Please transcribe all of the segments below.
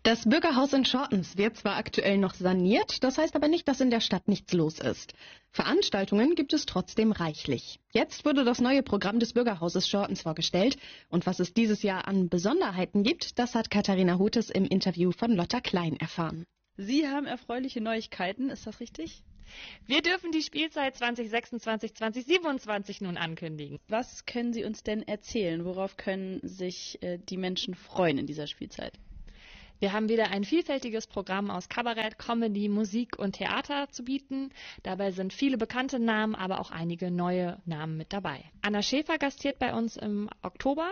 Das Bürgerhaus in Schortens wird zwar aktuell noch saniert, das heißt aber nicht, dass in der Stadt nichts los ist. Veranstaltungen gibt es trotzdem reichlich. Jetzt wurde das neue Programm des Bürgerhauses Schortens vorgestellt. Und was es dieses Jahr an Besonderheiten gibt, das hat Katharina Hutes im Interview von Lotta Klein erfahren. Sie haben erfreuliche Neuigkeiten, ist das richtig? Wir dürfen die Spielzeit 2026/2027 nun ankündigen. Was können Sie uns denn erzählen? Worauf können sich die Menschen freuen in dieser Spielzeit? Wir haben wieder ein vielfältiges Programm aus Kabarett, Comedy, Musik und Theater zu bieten. Dabei sind viele bekannte Namen, aber auch einige neue Namen mit dabei. Anna Schäfer gastiert bei uns im Oktober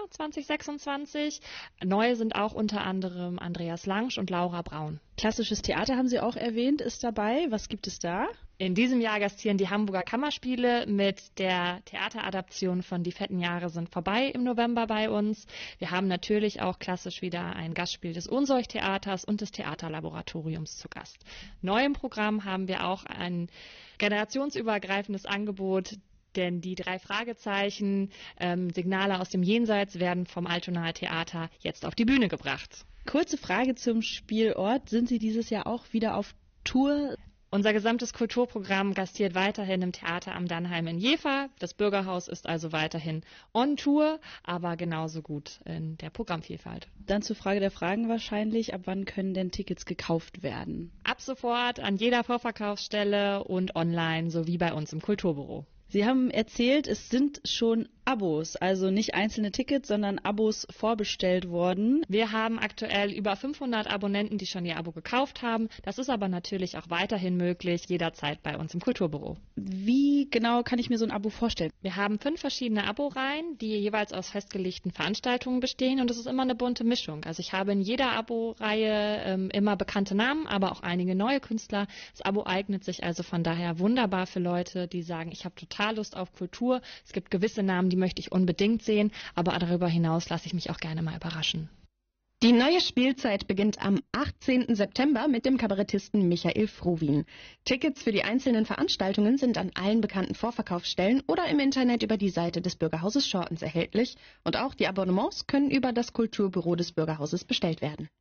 2026. Neu sind auch unter anderem Andreas Langsch und Laura Braun. Klassisches Theater haben Sie auch erwähnt, ist dabei. Was gibt es da? In diesem Jahr gastieren die Hamburger Kammerspiele mit der Theateradaption von Die fetten Jahre sind vorbei im November bei uns. Wir haben natürlich auch klassisch wieder ein Gastspiel des Unseuch-Theaters und des Theaterlaboratoriums zu Gast. Neu im Programm haben wir auch ein generationsübergreifendes Angebot, denn die 3 Fragezeichen, Signale aus dem Jenseits werden vom Altonaer Theater jetzt auf die Bühne gebracht. Kurze Frage zum Spielort. Sind Sie dieses Jahr auch wieder auf Tour? Unser gesamtes Kulturprogramm gastiert weiterhin im Theater am Dannheim in Jever. Das Bürgerhaus ist also weiterhin on Tour, aber genauso gut in der Programmvielfalt. Dann zur Frage der Fragen wahrscheinlich. Ab wann können denn Tickets gekauft werden? Ab sofort an jeder Vorverkaufsstelle und online sowie bei uns im Kulturbüro. Sie haben erzählt, es sind schon Abos, also nicht einzelne Tickets, sondern Abos vorbestellt worden. Wir haben aktuell über 500 Abonnenten, die schon ihr Abo gekauft haben. Das ist aber natürlich auch weiterhin möglich, jederzeit bei uns im Kulturbüro. Wie genau kann ich mir so ein Abo vorstellen? Wir haben 5 verschiedene Abo-Reihen, die jeweils aus festgelegten Veranstaltungen bestehen und es ist immer eine bunte Mischung. Also ich habe in jeder Abo-Reihe immer bekannte Namen, aber auch einige neue Künstler. Das Abo eignet sich also von daher wunderbar für Leute, die sagen, ich habe total Lust auf Kultur. Es gibt gewisse Namen, die möchte ich unbedingt sehen, aber darüber hinaus lasse ich mich auch gerne mal überraschen. Die neue Spielzeit beginnt am 18. September mit dem Kabarettisten Michael Frohwin. Tickets für die einzelnen Veranstaltungen sind an allen bekannten Vorverkaufsstellen oder im Internet über die Seite des Bürgerhauses Schortens erhältlich und auch die Abonnements können über das Kulturbüro des Bürgerhauses bestellt werden.